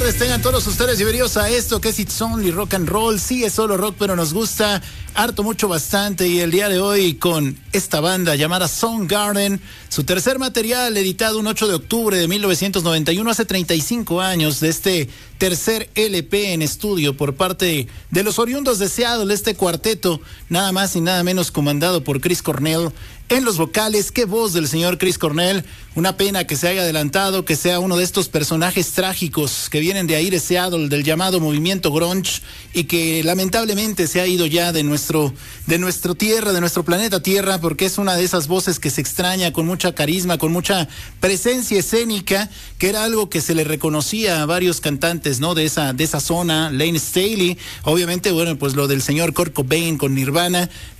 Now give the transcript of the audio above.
tardes tengan todos ustedes, bienvenidos a esto que es It's Only Rock and Roll. Sí, es solo rock, pero nos gusta harto, mucho, bastante. Y el día de hoy con esta banda llamada Soundgarden, su tercer material editado un 8 de octubre de 1991, hace 35 años de este tercer LP en estudio por parte de los oriundos de Seattle, este cuarteto, nada más y nada menos comandado por Chris Cornell en los vocales. Qué voz del señor Chris Cornell. Una pena que se haya adelantado, que sea uno de estos personajes trágicos que vienen de ahí de Seattle, del llamado movimiento grunge, y que lamentablemente se ha ido ya de nuestro tierra, de nuestro planeta Tierra, porque es una de esas voces que se extraña, con mucha carisma, con mucha presencia escénica, que era algo que se le reconocía a varios cantantes, ¿no? De esa zona, Lane Staley, obviamente, bueno, pues lo del señor Kurt Cobain con Nirvana,